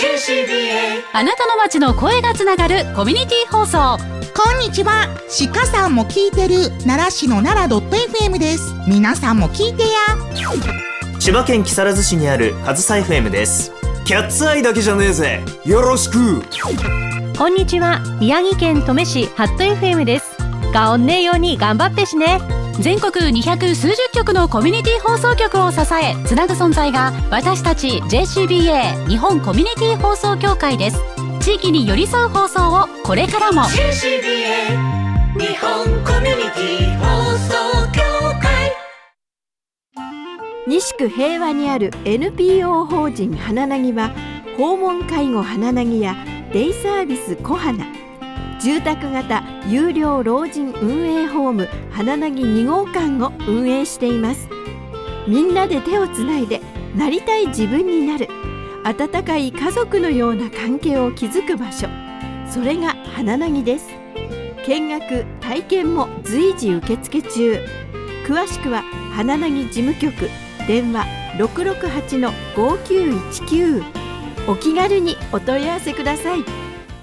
あなたの街の声がつながるコミュニティ放送。 こんにちは。鹿さんも聞いてる奈良市の奈良 .fm です。皆さんも聞いてや。 千葉県木更津市にある上総 FM です。キャッツアイだけじゃねえぜ、よろしく。 こんにちは。宮城県登米市ハット FM です。がおんねえように頑張ってしね。 全国200数十局のコミュニティ放送局を支えつなぐ存在が私たち JCBA 日本コミュニティ放送協会です。地域に寄り添う放送をこれからも。 JCBA 日本コミュニティ放送協会。 西区平和にある NPO 法人花なぎは、訪問介護花なぎやデイサービス小花、住宅型有料老人運営ホーム花なぎ2号館を運営しています。みんなで手をつないでなりたい自分になる、温かい家族のような関係を築く場所、それが花なぎです。見学体験も随時受付中。詳しくは花なぎ事務局電話 668-5919、 お気軽にお問い合わせください。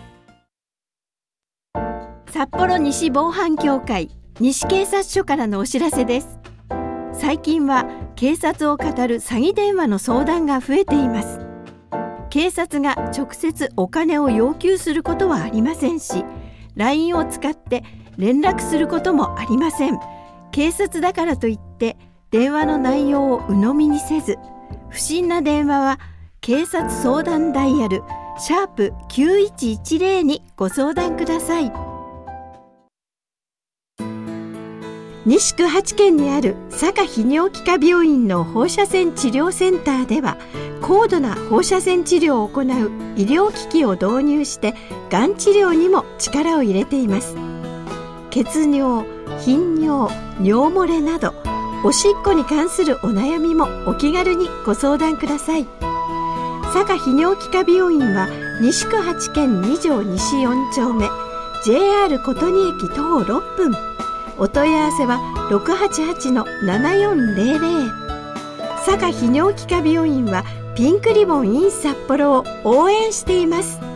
札幌西防犯協会西警察署からのお知らせです。最近は警察を語る詐欺電話の相談が増えています。警察が直接お金を要求することはありませんし、 LINE を使って連絡することもありません。警察だからといって電話の内容を鵜呑みにせず、不審な電話は警察相談ダイヤル#9110にご相談ください。西区8軒にある佐賀泌尿器科病院の放射線治療センターでは、高度な放射線治療を行う医療機器を導入してがん治療にも力を入れています。血尿、頻尿、尿漏れなどおしっこに関するお悩みもお気軽にご相談ください。佐賀泌尿器科病院は西区8軒2条西4丁目 JR 琴仁駅徒歩6分。お問い合わせは 688-7400。 佐賀泌尿器科病院はピンクリボン in 札幌を応援しています。